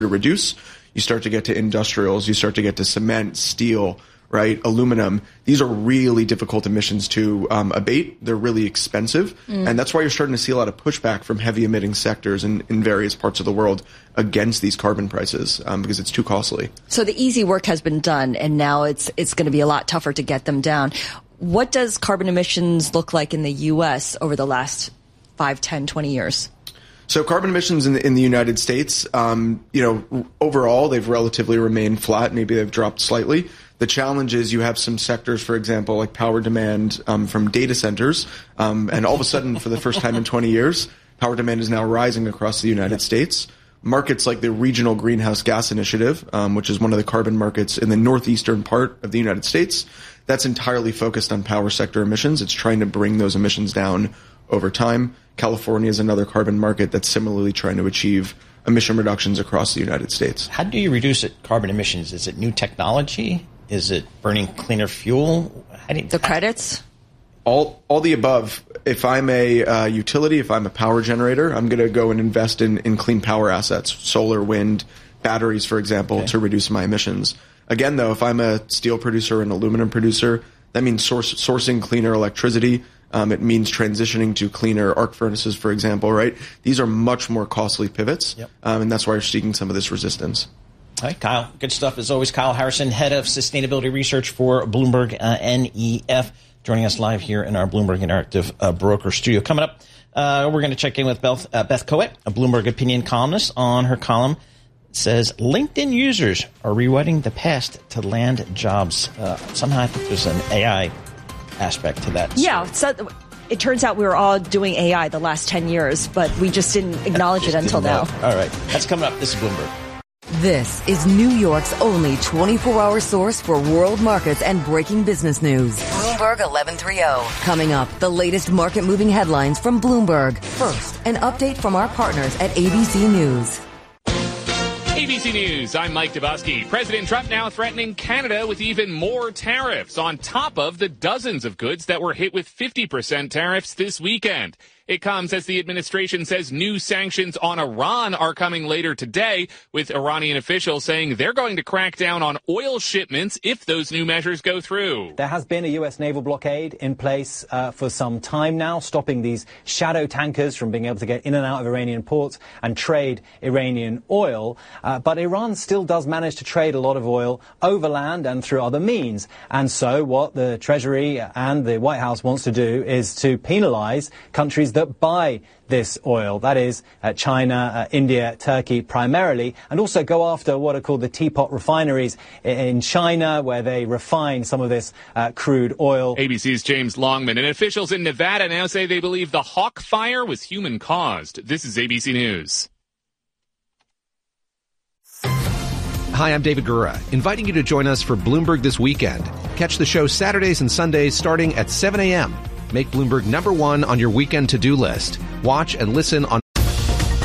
to reduce. You start to get to industrials, you start to get to cement, steel, right? Aluminum. These are really difficult emissions to abate. They're really expensive. And that's why you're starting to see a lot of pushback from heavy emitting sectors in various parts of the world against these carbon prices because it's too costly. So the easy work has been done, and now it's going to be a lot tougher to get them down. What does carbon emissions look like in the U.S. over the last 5, 10, 20 years? So carbon emissions in the United States, overall, they've relatively remained flat. Maybe they've dropped slightly. The challenge is you have some sectors, for example, like power demand from data centers. And all of a sudden, for the first time in 20 years, power demand is now rising across the United States. Markets like the Regional Greenhouse Gas Initiative, which is one of the carbon markets in the northeastern part of the United States, that's entirely focused on power sector emissions. It's trying to bring those emissions down over time. California is another carbon market that's similarly trying to achieve emission reductions across the United States. How do you reduce carbon emissions? Is it new technology? Is it burning cleaner fuel? The credits? All the above. If I'm a utility, if I'm a power generator, I'm going to go and invest in clean power assets, solar, wind, batteries, for example, to reduce my emissions. Again, though, if I'm a steel producer, an aluminum producer, that means sourcing cleaner electricity. It means transitioning to cleaner arc furnaces, for example, right? These are much more costly pivots, and that's why you're seeing some of this resistance. All right, Kyle. Good stuff as always. Kyle Harrison, head of sustainability research for Bloomberg NEF, joining us live here in our Bloomberg Interactive Broker studio. Coming up, we're going to check in with Beth Coet, a Bloomberg opinion columnist, on her column. It says LinkedIn users are rewriting the past to land jobs. Somehow I think there's an AI aspect to that. Yeah, so it turns out we were all doing AI the last 10 years, but we just didn't acknowledge it until now. All right, that's coming up. This is Bloomberg. This is New York's only 24-hour source for world markets and breaking business news. Bloomberg 1130. Coming up, the latest market-moving headlines from Bloomberg. First, an update from our partners at ABC News. ABC News, I'm Mike Dubosky. President Trump now threatening Canada with even more tariffs on top of the dozens of goods that were hit with 50% tariffs this weekend. It comes as the administration says new sanctions on Iran are coming later today, with Iranian officials saying they're going to crack down on oil shipments if those new measures go through. There has been a U.S. naval blockade in place for some time now, stopping these shadow tankers from being able to get in and out of Iranian ports and trade Iranian oil. But Iran still does manage to trade a lot of oil overland and through other means. And so what the Treasury and the White House wants to do is to penalize countries that buy this oil, that is China, India, Turkey primarily, and also go after what are called the teapot refineries in China, where they refine some of this crude oil. ABC's James Longman, and officials in Nevada now say they believe the Hawk fire was human-caused. This is ABC News. Hi, I'm David Gura, inviting you to join us for Bloomberg This Weekend. Catch the show Saturdays and Sundays starting at 7 a.m. Make Bloomberg #1 on your weekend to-do list. Watch and listen on